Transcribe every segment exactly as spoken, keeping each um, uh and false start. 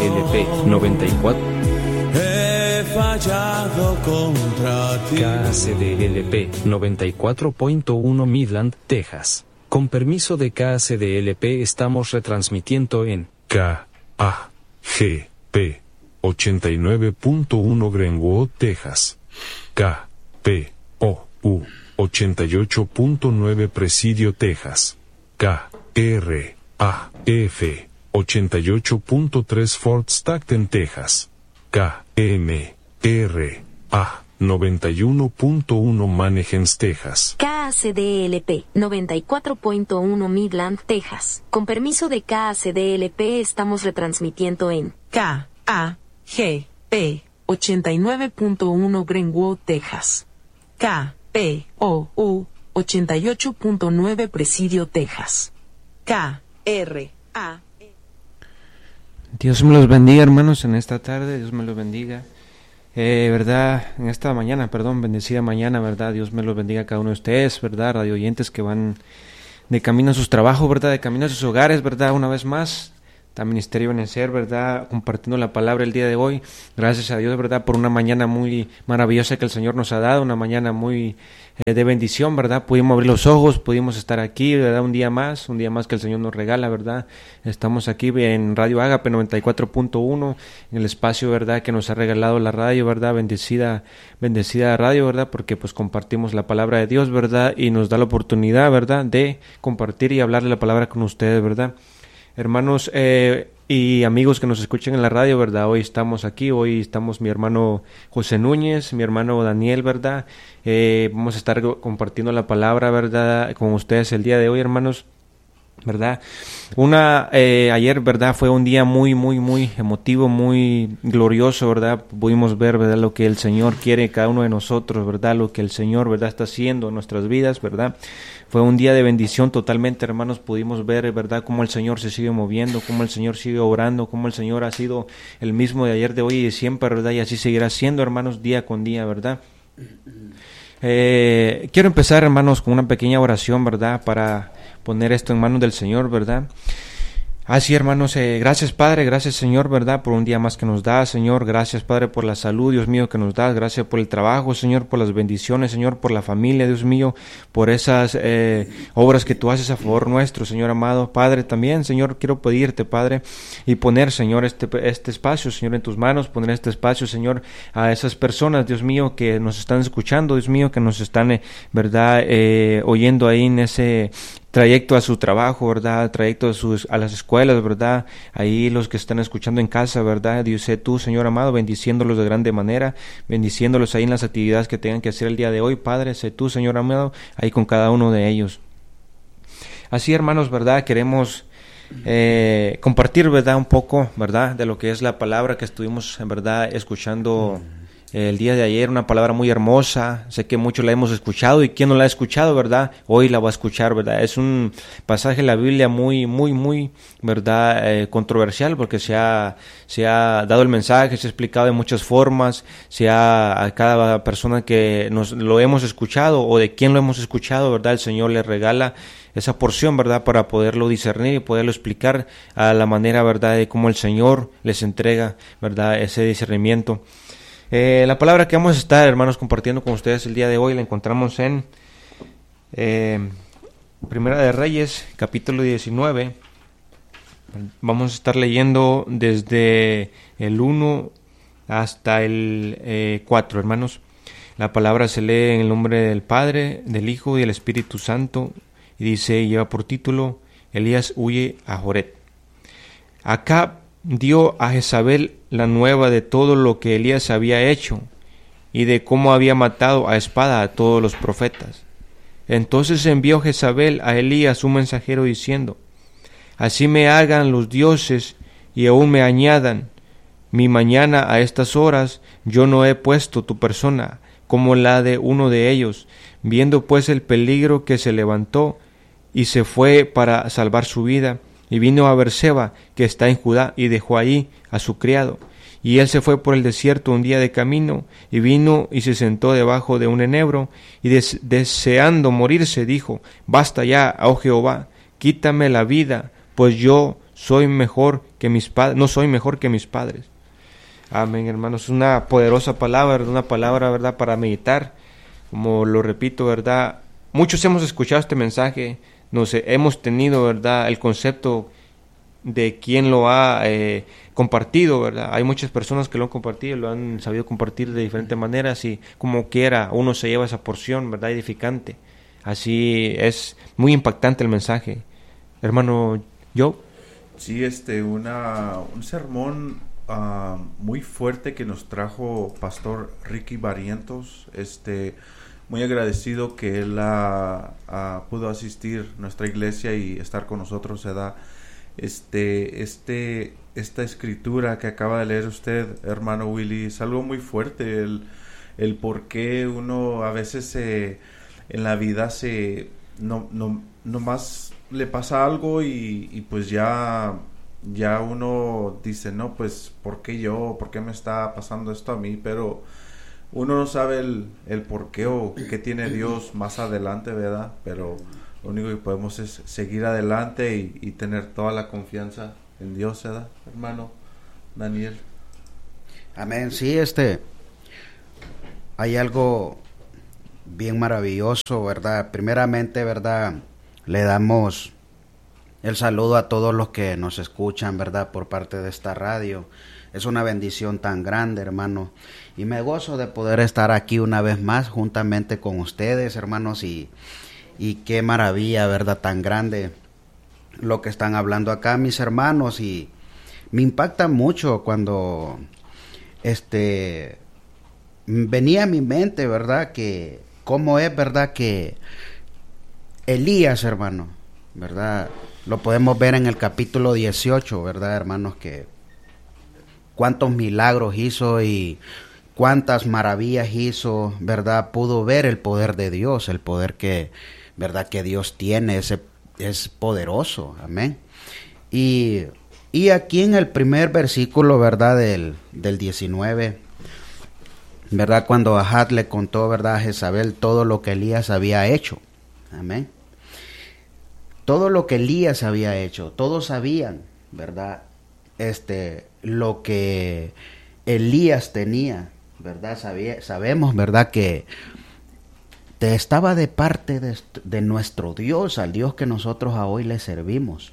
L P noventa y cuatro. He fallado contra ti. K A C D L P noventa y cuatro punto uno Midland, Texas. Con permiso de K A C D L P estamos retransmitiendo en K A G P ochenta y nueve punto uno Greenwood, Texas. K P O U ochenta y ocho punto nueve Presidio, Texas. K R A F ochenta y ocho punto tres Fort Stockton, Texas. K M R A noventa y uno punto uno Manheim, Texas. K A C D L P noventa y cuatro punto uno Midland, Texas. Con permiso de K A C D L P estamos retransmitiendo en K A G P ochenta y nueve punto uno Greenwood, Texas. K P O U ochenta y ocho punto nueve Presidio, Texas. K R A. Dios me los bendiga, hermanos, en esta tarde. Dios me los bendiga. Eh, verdad, en esta mañana, perdón, bendecida mañana, verdad. Dios me los bendiga a cada uno de ustedes, verdad, radio oyentes que van de camino a sus trabajos, verdad, de camino a sus hogares, verdad, una vez más. Está Ministerio Benecer, verdad, compartiendo la palabra el día de hoy. Gracias a Dios, verdad, por una mañana muy maravillosa que el Señor nos ha dado, una mañana muy eh, de bendición, verdad. Pudimos abrir los ojos, pudimos estar aquí, verdad, un día más, un día más que el Señor nos regala, verdad. Estamos aquí en Radio Ágape noventa y cuatro punto uno, en el espacio, verdad, que nos ha regalado la radio, verdad, bendecida, bendecida radio, verdad, porque pues compartimos la palabra de Dios, verdad, y nos da la oportunidad, verdad, de compartir y hablar de la palabra con ustedes, verdad. Hermanos eh, y amigos que nos escuchan en la radio, ¿verdad? Hoy estamos aquí, hoy estamos mi hermano José Núñez, mi hermano Daniel, ¿verdad? Eh, vamos a estar compartiendo la palabra, ¿verdad? Con ustedes el día de hoy, hermanos, ¿verdad? Una, eh, ayer, ¿verdad? Fue un día muy, muy, muy emotivo, muy glorioso, ¿verdad? Pudimos ver, ¿verdad? Lo que el Señor quiere cada uno de nosotros, ¿verdad? Lo que el Señor, ¿verdad? Está haciendo en nuestras vidas, ¿verdad? Fue un día de bendición totalmente, hermanos. Pudimos ver, ¿verdad?, cómo el Señor se sigue moviendo, cómo el Señor sigue obrando, cómo el Señor ha sido el mismo de ayer, de hoy y de siempre, ¿verdad? Y así seguirá siendo, hermanos, día con día, ¿verdad? Eh, quiero empezar, hermanos, con una pequeña oración, ¿verdad?, para poner esto en manos del Señor, ¿verdad? Así, hermanos, eh, gracias, Padre, gracias, Señor, ¿verdad?, por un día más que nos das, Señor. Gracias, Padre, por la salud, Dios mío, que nos das. Gracias por el trabajo, Señor, por las bendiciones, Señor, por la familia, Dios mío, por esas eh, obras que tú haces a favor nuestro, Señor amado. Padre, también, Señor, quiero pedirte, Padre, y poner, Señor, este, este espacio, Señor, en tus manos, poner este espacio, Señor, a esas personas, Dios mío, que nos están escuchando, Dios mío, que nos están, eh, ¿verdad?, eh, oyendo ahí en ese trayecto a su trabajo, ¿verdad?, trayecto a, sus, a las escuelas, ¿verdad?, ahí los que están escuchando en casa, ¿verdad?, Dios, sé tú, Señor amado, bendiciéndolos de grande manera, bendiciéndolos ahí en las actividades que tengan que hacer el día de hoy, Padre, sé tú, Señor amado, ahí con cada uno de ellos. Así, hermanos, ¿verdad?, queremos eh, compartir, ¿verdad?, un poco, ¿verdad?, de lo que es la palabra que estuvimos, en verdad, escuchando el día de ayer, una palabra muy hermosa. Sé que muchos la hemos escuchado, y quien no la ha escuchado, ¿verdad?, hoy la va a escuchar, ¿verdad? Es un pasaje de la Biblia muy, muy, muy, ¿verdad?, eh, controversial, porque se ha, se ha dado el mensaje, se ha explicado de muchas formas, se ha, a cada persona que nos lo hemos escuchado, o de quien lo hemos escuchado, ¿verdad?, el Señor le regala esa porción, ¿verdad?, para poderlo discernir y poderlo explicar a la manera, ¿verdad?, de cómo el Señor les entrega, ¿verdad?, ese discernimiento. Eh, la palabra que vamos a estar, hermanos, compartiendo con ustedes el día de hoy la encontramos en eh, Primera de Reyes, capítulo diecinueve. Vamos a estar leyendo desde el uno hasta el eh, cuatro, hermanos. La palabra se lee en el nombre del Padre, del Hijo y del Espíritu Santo, y dice, y lleva por título, Elías huye a Joret. Acab dio a Jezabel la nueva de todo lo que Elías había hecho y de cómo había matado a espada a todos los profetas. Entonces envió Jezabel a Elías un mensajero diciendo, así me hagan los dioses y aún me añadan, mi mañana a estas horas yo no he puesto tu persona como la de uno de ellos. Viendo pues el peligro que se levantó y se fue para salvar su vida, y vino a Berseba, que está en Judá, y dejó allí a su criado. Y él se fue por el desierto un día de camino, y vino y se sentó debajo de un enebro, y des- deseando morirse, dijo, basta ya, oh Jehová, quítame la vida, pues yo soy mejor que mis padres, no soy mejor que mis padres. Amén, hermanos. Es una poderosa palabra, una palabra, ¿verdad?, para meditar. Como lo repito, ¿verdad? Muchos hemos escuchado este mensaje, nos hemos tenido, ¿verdad?, el concepto de quién lo ha eh, compartido, ¿verdad? Hay muchas personas que lo han compartido, lo han sabido compartir de diferentes maneras y como quiera uno se lleva esa porción, ¿verdad?, edificante. Así es muy impactante el mensaje. Hermano Joe. Sí, este, una, un sermón uh, muy fuerte que nos trajo Pastor Ricky Barrientos. Este, muy agradecido que él uh, uh, pudo asistir a nuestra iglesia y estar con nosotros, ¿verdad? Este, este, esta escritura que acaba de leer usted, hermano Willy, es algo muy fuerte. El, el por qué uno a veces se, en la vida se, no, no, nomás le pasa algo y, y pues ya, ya uno dice, no, pues, ¿por qué yo? ¿Por qué me está pasando esto a mí? Pero uno no sabe el, el por qué o qué tiene Dios más adelante, ¿verdad? Pero lo único que podemos es seguir adelante y, y tener toda la confianza en Dios, ¿verdad, hermano Daniel? Amén. Sí, este, hay algo bien maravilloso, ¿verdad? Primeramente, ¿verdad?, le damos el saludo a todos los que nos escuchan, ¿verdad?, por parte de esta radio. Es una bendición tan grande, hermano, y me gozo de poder estar aquí una vez más juntamente con ustedes, hermanos, y Y qué maravilla, ¿verdad?, tan grande lo que están hablando acá mis hermanos. Y me impacta mucho cuando este venía a mi mente, ¿verdad?, que cómo es, ¿verdad?, que Elías, hermano, ¿verdad?, lo podemos ver en el capítulo dieciocho, ¿verdad, hermanos?, que cuántos milagros hizo y cuántas maravillas hizo, ¿verdad? Pudo ver el poder de Dios, el poder que, ¿verdad?, que Dios tiene, ese es poderoso, amén. Y, y aquí en el primer versículo, ¿verdad?, del, del diecinueve, ¿verdad?, cuando Ahab le contó, ¿verdad?, a Jezabel todo lo que Elías había hecho, amén. Todo lo que Elías había hecho, todos sabían, ¿verdad?, este, lo que Elías tenía, ¿verdad? Sabía, sabemos, ¿verdad?, que te estaba de parte de, de nuestro Dios, al Dios que nosotros a hoy le servimos.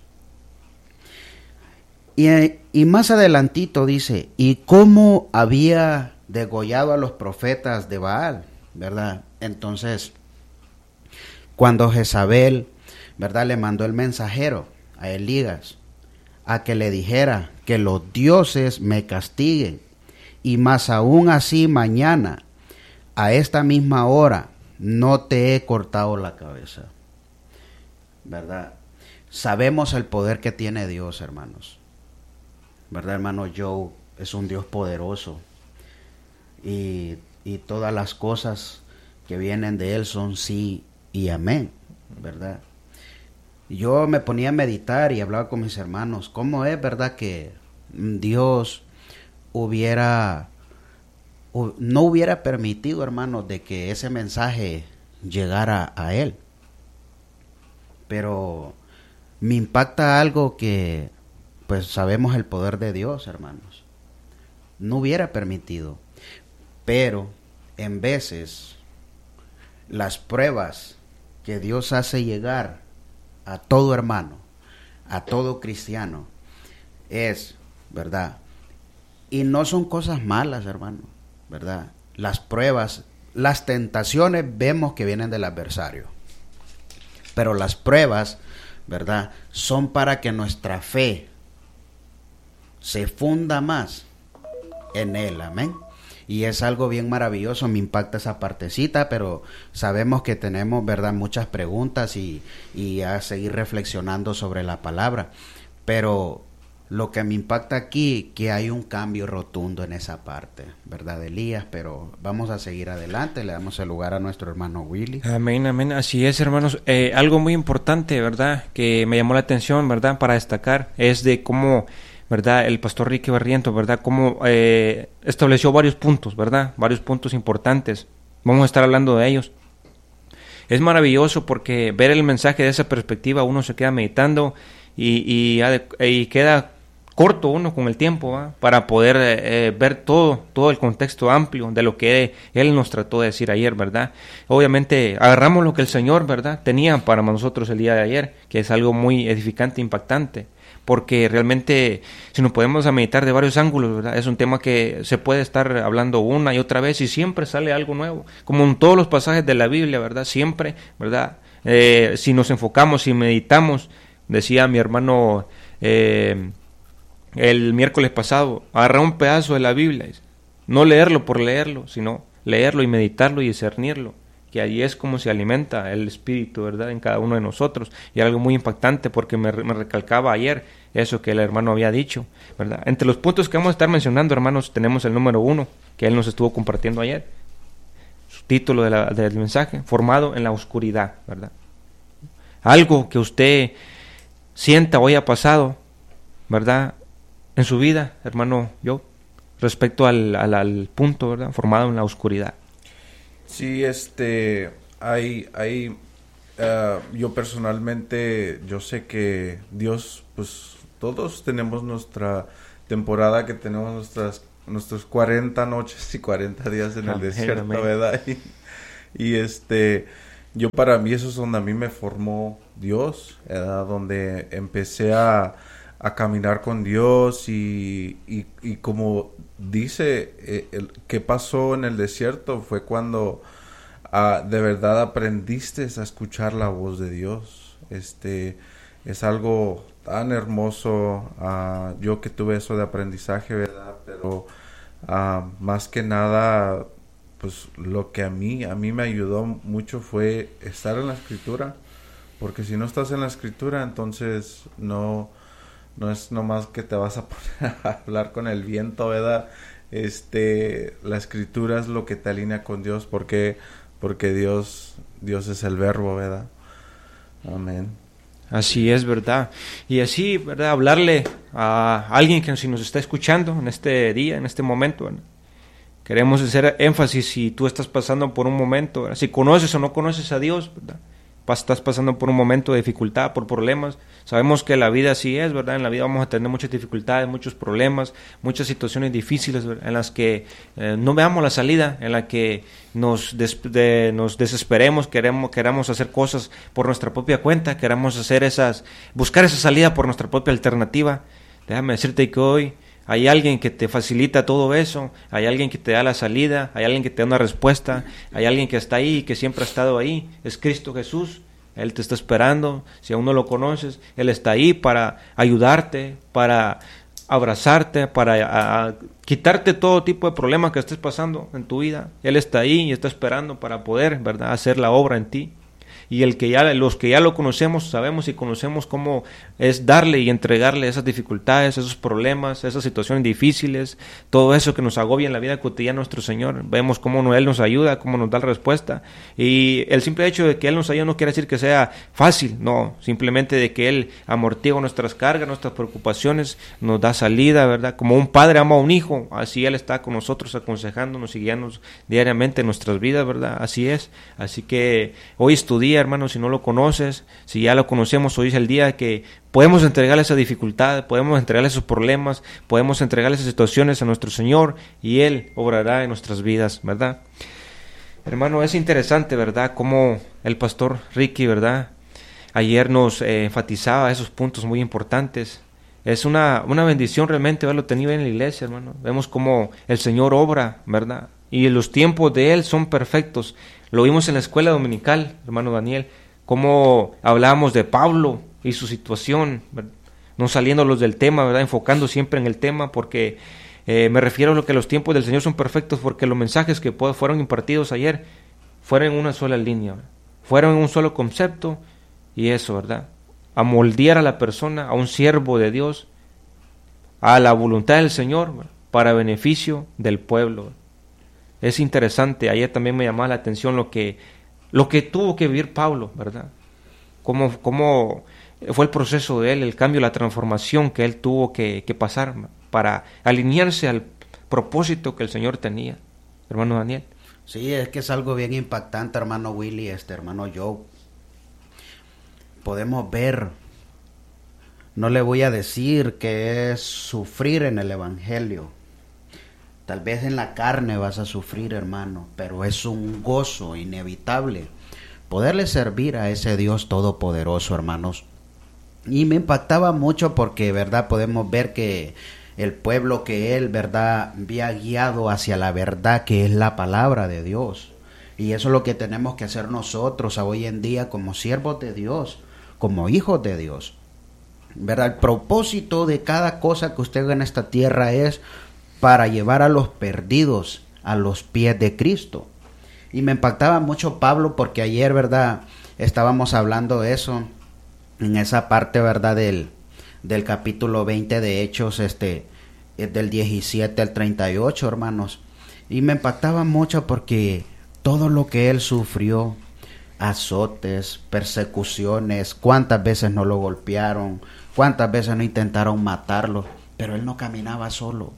Y, y más adelantito dice, y cómo había degollado a los profetas de Baal, ¿verdad? Entonces, cuando Jezabel, ¿verdad?, le mandó el mensajero a Elías a que le dijera que los dioses me castiguen, y más aún así mañana, a esta misma hora, no te he cortado la cabeza, ¿verdad? Sabemos el poder que tiene Dios, hermanos, ¿verdad, hermano Joe? Es un Dios poderoso, y, y todas las cosas que vienen de Él son sí y amén, ¿verdad? Yo me ponía a meditar y hablaba con mis hermanos, ¿cómo es, verdad, que Dios hubiera, no hubiera permitido, hermanos, de que ese mensaje llegara a él? Pero me impacta algo que, pues, sabemos el poder de Dios, hermanos. No hubiera permitido, pero en veces las pruebas que Dios hace llegar a todo hermano, a todo cristiano, es, ¿verdad? Y no son cosas malas, hermano, ¿verdad? Las pruebas, las tentaciones vemos que vienen del adversario, pero las pruebas, ¿verdad?, son para que nuestra fe se funda más en Él, amén. Y es algo bien maravilloso, me impacta esa partecita, pero sabemos que tenemos, ¿verdad?, muchas preguntas y, y a seguir reflexionando sobre la palabra. Pero lo que me impacta aquí, que hay un cambio rotundo en esa parte, ¿verdad, Elías? Pero vamos a seguir adelante, le damos el lugar a nuestro hermano Willy. Amén, amén, así es, hermanos. Eh, algo muy importante, ¿verdad?, que me llamó la atención, ¿verdad?, para destacar, es de cómo, ¿verdad?, el pastor Ricky Barrientos, ¿verdad?, cómo eh, estableció varios puntos, ¿verdad?, varios puntos importantes. Vamos a estar hablando de ellos. Es maravilloso porque ver el mensaje de esa perspectiva, uno se queda meditando y, y, y queda corto uno con el tiempo, ¿va? Para poder eh, ver todo, todo el contexto amplio de lo que Él nos trató de decir ayer, ¿verdad? Obviamente agarramos lo que el Señor, ¿verdad?, tenía para nosotros el día de ayer, que es algo muy edificante, impactante, porque realmente si nos podemos a meditar de varios ángulos, ¿verdad?, es un tema que se puede estar hablando una y otra vez y siempre sale algo nuevo, como en todos los pasajes de la Biblia, ¿verdad?, siempre, ¿verdad?, eh, si nos enfocamos y meditamos, decía mi hermano eh, el miércoles pasado, agarrar un pedazo de la Biblia, no leerlo por leerlo, sino leerlo y meditarlo y discernirlo, que allí es como se alimenta el Espíritu, ¿verdad?, en cada uno de nosotros. Y algo muy impactante, porque me, me recalcaba ayer eso que el hermano había dicho, ¿verdad? Entre los puntos que vamos a estar mencionando, hermanos, tenemos el número uno, que él nos estuvo compartiendo ayer, su título de la, del mensaje, formado en la oscuridad, ¿verdad? Algo que usted sienta o haya pasado, ¿verdad?, en su vida, hermano, yo, respecto al, al, al punto, ¿verdad?, formado en la oscuridad. Sí, este, hay, hay, uh, yo personalmente, yo sé que Dios, pues, todos tenemos nuestra temporada, que tenemos nuestras, nuestros cuarenta noches y cuarenta días en el Amén, desierto, amén. ¿verdad? Y, y este, yo para mí eso es donde a mí me formó Dios, ¿verdad?, donde empecé a a caminar con Dios y, y, y como dice, eh, el, ¿qué pasó en el desierto? Fue cuando uh, de verdad aprendiste a escuchar la voz de Dios. Este, es algo tan hermoso, uh, yo que tuve eso de aprendizaje, ¿verdad? Pero uh, más que nada, pues lo que a mí, a mí me ayudó mucho fue estar en la Escritura, porque si no estás en la Escritura, entonces no... No es nomás que te vas a poner a hablar con el viento, ¿verdad? Este, la Escritura es lo que te alinea con Dios, porque porque Dios Dios es el verbo, ¿verdad? Amén. Así es, ¿verdad? Y así, ¿verdad?, hablarle a alguien que si nos está escuchando en este día, en este momento, ¿verdad? Queremos hacer énfasis si tú estás pasando por un momento, ¿verdad?, si conoces o no conoces a Dios, ¿verdad?, estás pasando por un momento de dificultad, por problemas. Sabemos que la vida así es, ¿verdad? En la vida vamos a tener muchas dificultades, muchos problemas, muchas situaciones difíciles, ¿verdad?, en las que eh, no veamos la salida, en la que nos, des, de, nos desesperemos, queremos, queramos hacer cosas por nuestra propia cuenta, queramos hacer esas, buscar esa salida por nuestra propia alternativa. Déjame decirte que hoy hay alguien que te facilita todo eso, hay alguien que te da la salida, hay alguien que te da una respuesta, hay alguien que está ahí y que siempre ha estado ahí, es Cristo Jesús. Él te está esperando, si aún no lo conoces, Él está ahí para ayudarte, para abrazarte, para a, a, quitarte todo tipo de problemas que estés pasando en tu vida. Él está ahí y está esperando para poder, ¿verdad?, hacer la obra en ti. Y el que ya, los que ya lo conocemos, sabemos y conocemos cómo es darle y entregarle esas dificultades, esos problemas, esas situaciones difíciles, todo eso que nos agobia en la vida cotidiana nuestro Señor. Vemos cómo Él nos ayuda, cómo nos da la respuesta. Y el simple hecho de que Él nos ayuda no quiere decir que sea fácil, no, simplemente de que Él amortigua nuestras cargas, nuestras preocupaciones, nos da salida, ¿verdad? Como un padre ama a un hijo, así Él está con nosotros aconsejándonos y guiándonos diariamente en nuestras vidas, ¿verdad? Así es. Así que hoy es tu día, hermano, si no lo conoces, si ya lo conocemos, hoy es el día que podemos entregarle esa dificultad, podemos entregarle esos problemas, podemos entregarle esas situaciones a nuestro Señor y Él obrará en nuestras vidas, ¿verdad? Hermano, es interesante, ¿verdad?, cómo el pastor Ricky, ¿verdad?, ayer nos eh, enfatizaba esos puntos muy importantes. Es una, una bendición realmente haberlo tenido en la iglesia, hermano. Vemos cómo el Señor obra, ¿verdad?, y los tiempos de Él son perfectos. Lo vimos en la escuela dominical, hermano Daniel, cómo hablábamos de Pablo y su situación, ¿verdad?, no saliéndolos del tema, ¿verdad?, enfocando siempre en el tema, porque eh, me refiero a lo que los tiempos del Señor son perfectos, porque los mensajes que fueron impartidos ayer fueron en una sola línea, ¿verdad?, fueron en un solo concepto, y eso, ¿verdad?, a moldear a la persona, a un siervo de Dios, a la voluntad del Señor, ¿verdad?, para beneficio del pueblo, ¿verdad? Es interesante, ayer también me llamaba la atención lo que, lo que tuvo que vivir Pablo, ¿verdad? Cómo, cómo fue el proceso de él, el cambio, la transformación que él tuvo que, que pasar para alinearse al propósito que el Señor tenía, hermano Daniel. Sí, es que es algo bien impactante, hermano Willy, este hermano Joe. Podemos ver no le voy a decir que es sufrir en el Evangelio. Tal vez en la carne vas a sufrir, hermano, pero es un gozo inevitable poderle servir a ese Dios todopoderoso, hermanos. Y me impactaba mucho porque, verdad, podemos ver que el pueblo que él, verdad, había guiado hacia la verdad que es la palabra de Dios. Y eso es lo que tenemos que hacer nosotros hoy en día como siervos de Dios, como hijos de Dios. ¿Verdad? El propósito de cada cosa que usted haga en esta tierra es para llevar a los perdidos a los pies de Cristo. Y me impactaba mucho Pablo porque ayer, ¿verdad?, estábamos hablando de eso, en esa parte, ¿verdad?, del, del capítulo veinte de Hechos, este, del diecisiete al treinta y ocho, hermanos. Y me impactaba mucho porque todo lo que él sufrió, azotes, persecuciones, cuántas veces no lo golpearon, cuántas veces no intentaron matarlo, pero él no caminaba solo.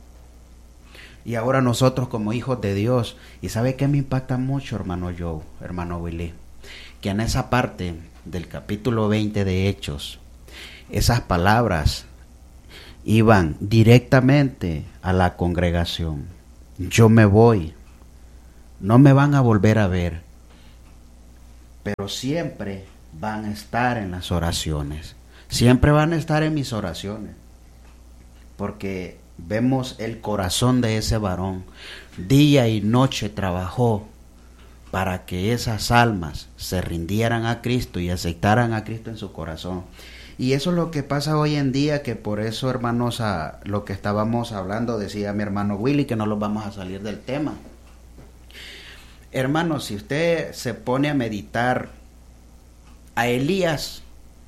Y ahora nosotros como hijos de Dios, y ¿sabe qué me impacta mucho, hermano Joe, hermano Willy? Que en esa parte del capítulo veinte de Hechos, esas palabras iban directamente a la congregación. Yo me voy, no me van a volver a ver, pero siempre van a estar en las oraciones, siempre van a estar en mis oraciones, porque vemos el corazón de ese varón, día y noche trabajó para que esas almas se rindieran a Cristo y aceptaran a Cristo en su corazón. Y eso es lo que pasa hoy en día, que por eso, hermanos, a lo que estábamos hablando, decía mi hermano Willy, que no los vamos a salir del tema. Hermanos, si usted se pone a meditar, a Elías,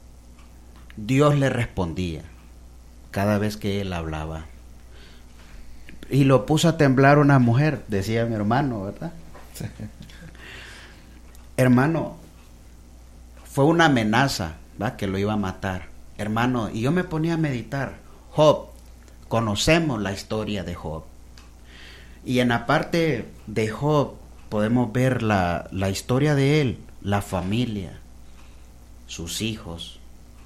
Dios le respondía cada vez que él hablaba. Y lo puso a temblar una mujer, decía mi hermano, ¿verdad? Sí. Hermano, fue una amenaza, ¿va?, que lo iba a matar. Hermano, y yo me ponía a meditar. Job, conocemos la historia de Job. Y en la parte de Job podemos ver la, la historia de él, la familia, sus hijos,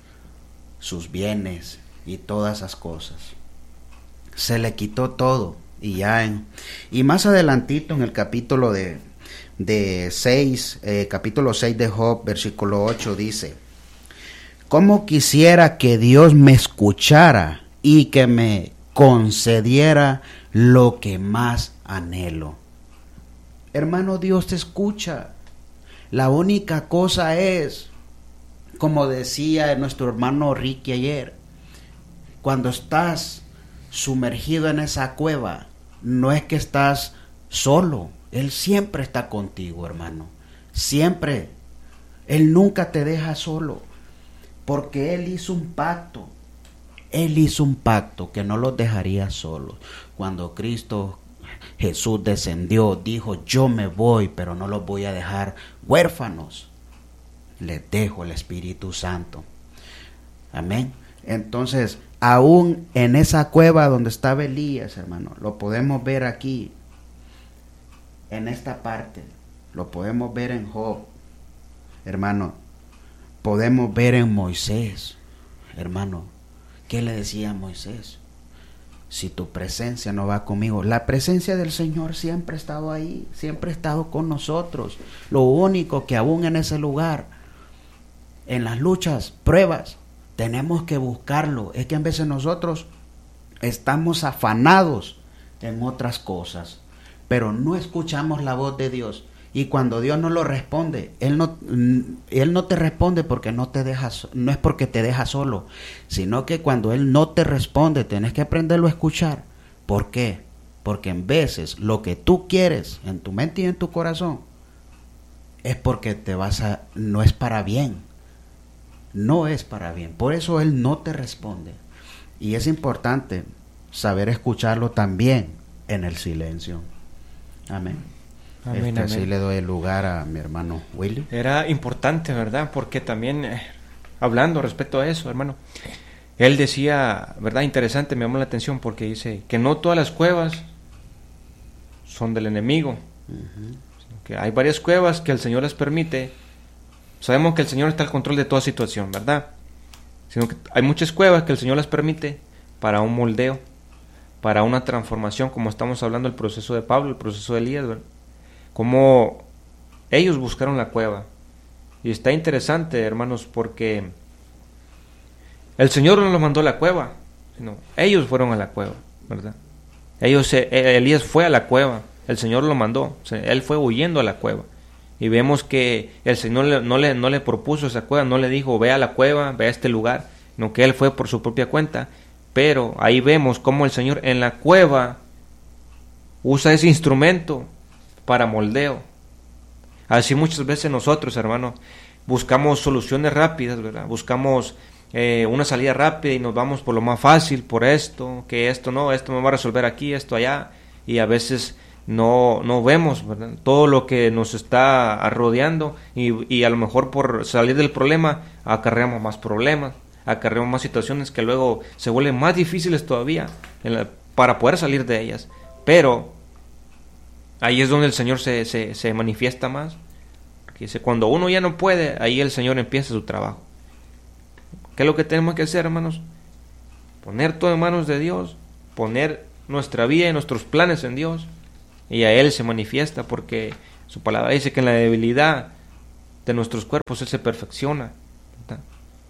sus bienes y todas esas cosas. Se le quitó todo. Y ya en, y más adelantito en el capítulo de, de seis, eh, capítulo seis de Job, versículo ocho, dice: ¿cómo quisiera que Dios me escuchara y que me concediera lo que más anhelo? Hermano, Dios te escucha. La única cosa es, como decía nuestro hermano Ricky ayer, cuando estás sumergido en esa cueva, no es que estás solo, Él siempre está contigo, hermano, siempre. Él nunca te deja solo, porque Él hizo un pacto, Él hizo un pacto que no los dejaría solos. Cuando Cristo Jesús descendió, dijo: yo me voy, pero no los voy a dejar huérfanos, les dejo el Espíritu Santo. Amén. Entonces, aún en esa cueva donde estaba Elías, hermano, lo podemos ver aquí, en esta parte, lo podemos ver en Job, hermano, podemos ver en Moisés, hermano. ¿Qué le decía a Moisés? Si tu presencia no va conmigo. La presencia del Señor siempre ha estado ahí, siempre ha estado con nosotros. Lo único que aún en ese lugar, en las luchas, pruebas, tenemos que buscarlo. Es que a veces nosotros estamos afanados en otras cosas, pero no escuchamos la voz de Dios. Y cuando Dios no lo responde, Él no, Él no te responde porque no te deja, no es porque te deja solo, sino que cuando Él no te responde, tienes que aprenderlo a escuchar. ¿Por qué? Porque en veces lo que tú quieres en tu mente y en tu corazón es porque te vas a, no es para bien. No es para bien. Por eso Él no te responde. Y es importante saber escucharlo también en el silencio. Amén. Amén, este, amén. Así le doy el lugar a mi hermano Willy. Era importante, ¿verdad? Porque también, eh, hablando respecto a eso, hermano, él decía, ¿verdad? Interesante, me llamó la atención porque dice que no todas las cuevas son del enemigo. Uh-huh. Que hay varias cuevas que el Señor les permite. Sabemos que el Señor está al control de toda situación, ¿verdad? sino que hay muchas cuevas que el Señor las permite para un moldeo, para una transformación, como estamos hablando del proceso de Pablo, el proceso de Elías, ¿verdad? Como ellos buscaron la cueva. Y está interesante, hermanos, porque el Señor no los mandó a la cueva, sino ellos fueron a la cueva, ¿verdad? Ellos, Elías fue a la cueva, el Señor lo mandó, él fue huyendo a la cueva. Y vemos que el Señor no le, no le propuso esa cueva, no le dijo, ve a la cueva, ve a este lugar, sino que él fue por su propia cuenta. Pero ahí vemos cómo el Señor en la cueva usa ese instrumento para moldeo. Así muchas veces nosotros, hermanos, buscamos soluciones rápidas, ¿verdad? Buscamos eh, una salida rápida y nos vamos por lo más fácil, por esto, que esto no, esto me va a resolver aquí, esto allá. Y a veces no, no vemos, ¿verdad?, todo lo que nos está rodeando y, y a lo mejor por salir del problema acarreamos más problemas, acarreamos más situaciones que luego se vuelven más difíciles todavía en la, para poder salir de ellas. Pero ahí es donde el Señor se, se, se manifiesta más. Porque dice, cuando uno ya no puede, ahí el Señor empieza su trabajo. ¿Qué es lo que tenemos que hacer, hermanos? Poner todo en manos de Dios, poner nuestra vida y nuestros planes en Dios, y a Él se manifiesta, porque su palabra dice que en la debilidad de nuestros cuerpos Él se perfecciona, ¿verdad?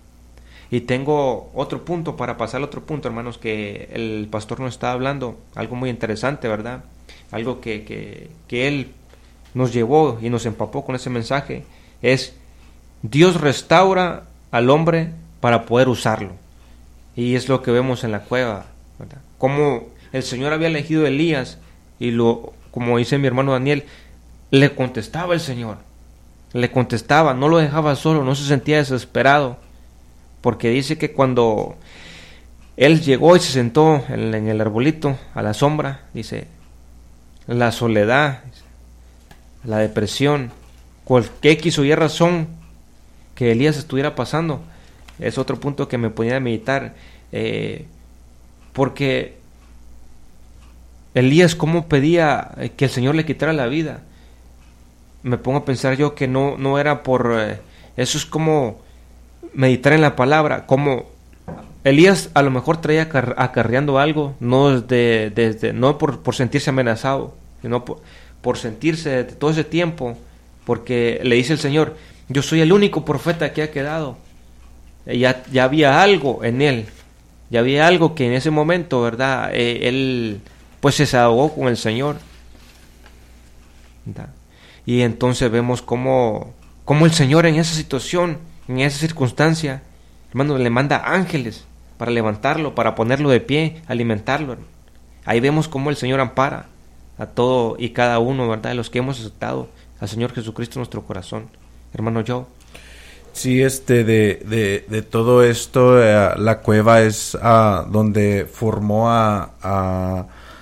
Y tengo otro punto para pasar al otro punto, hermanos, que el pastor nos está hablando, algo muy interesante, ¿verdad? Algo que, que, que Él nos llevó y nos empapó con ese mensaje, es Dios restaura al hombre para poder usarlo. Y es lo que vemos en la cueva, ¿verdad? Como el Señor había elegido a Elías y lo, como dice mi hermano Daniel, le contestaba el Señor, le contestaba, no lo dejaba solo, no se sentía desesperado, porque dice que cuando él llegó y se sentó en, en el arbolito a la sombra, dice, la soledad, la depresión, cualquier X o Y razón que Elías estuviera pasando, es otro punto que me ponía a meditar, eh, porque Elías cómo pedía que el Señor le quitara la vida. Me pongo a pensar yo que no, no era por... Eh, eso es como meditar en la palabra, como Elías a lo mejor traía acar, acarreando algo, no, desde, desde, no por, por sentirse amenazado, sino por, por sentirse todo ese tiempo, porque le dice el Señor, yo soy el único profeta que ha quedado. Ya, ya había algo en él, ya había algo que en ese momento, ¿verdad? Eh, él pues se desahogó con el Señor, ¿verdad? Y entonces vemos cómo, cómo el Señor en esa situación, en esa circunstancia, hermano, le manda ángeles para levantarlo, para ponerlo de pie, alimentarlo, hermano. Ahí vemos cómo el Señor ampara a todo y cada uno, ¿verdad?, de los que hemos aceptado al Señor Jesucristo en nuestro corazón. Hermano Joe. Sí, este, de, de, de todo esto, eh, la cueva es uh, donde formó a, a,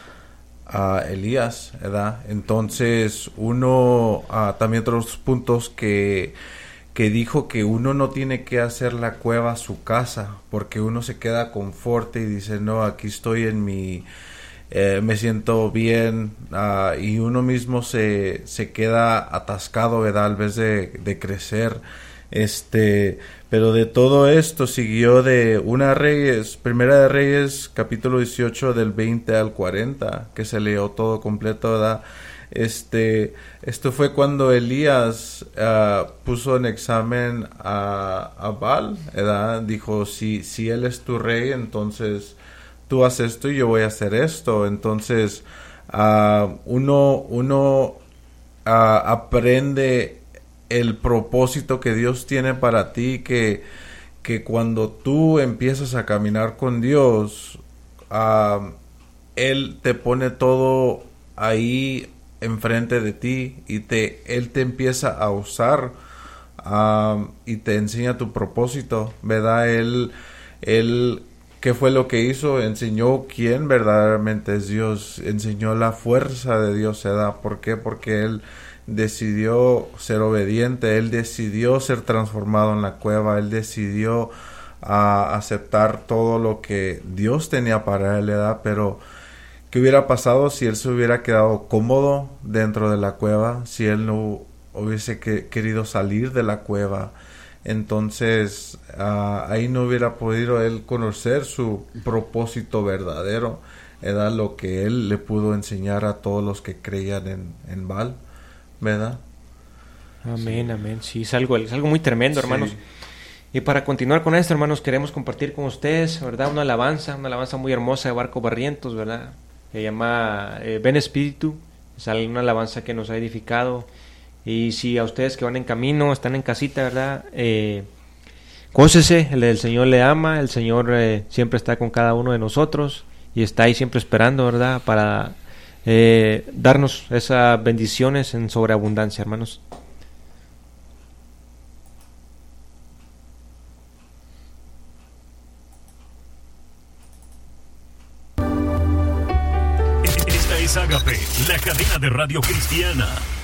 a Elías, ¿verdad? Entonces, uno, uh, también otros puntos que, que dijo que uno no tiene que hacer la cueva su casa, porque uno se queda conforte y dice, no, aquí estoy en mi, eh, me siento bien, uh, y uno mismo se, se queda atascado, ¿verdad? En vez de, de crecer. Este, pero de todo esto siguió de una Reyes, Primera de Reyes, capítulo dieciocho, del veinte al cuarenta, que se leyó todo completo, ¿verdad? Este, esto fue cuando Elías uh, puso en examen a, a Baal, ¿verdad? Dijo, si, si él es tu rey, entonces tú haces esto y yo voy a hacer esto. Entonces, uh, uno, uno uh, aprende el propósito que Dios tiene para ti, que, que cuando tú empiezas a caminar con Dios, uh, Él te pone todo ahí enfrente de ti y te, Él te empieza a usar uh, y te enseña tu propósito, ¿verdad? Él, Él, ¿qué fue lo que hizo? Enseñó quién verdaderamente es Dios, enseñó la fuerza de Dios, ¿verdad? ¿Por qué? Porque Él decidió ser obediente, él decidió ser transformado en la cueva, él decidió uh, aceptar todo lo que Dios tenía para él, ¿verdad? Pero ¿qué hubiera pasado si él se hubiera quedado cómodo dentro de la cueva? Si él no hubiese que, querido salir de la cueva. Entonces, uh, ahí no hubiera podido él conocer su propósito verdadero, ¿verdad? Lo que él le pudo enseñar a todos los que creían en, en Baal, ¿verdad? Amén, sí. amén. Sí, es algo, es algo muy tremendo, hermanos. Sí. Y para continuar con esto, hermanos, queremos compartir con ustedes, ¿verdad? Una alabanza, una alabanza muy hermosa de Barco Barrientos, ¿verdad? Se llama eh, Ven Espíritu. Es una alabanza que nos ha edificado. Y si a ustedes que van en camino, están en casita, ¿verdad? Eh, gócese, el, el Señor le ama, el Señor eh, siempre está con cada uno de nosotros y está ahí siempre esperando, ¿verdad? Para eh, darnos esas bendiciones en sobreabundancia, hermanos. Esta es Ágape, la cadena de radio cristiana.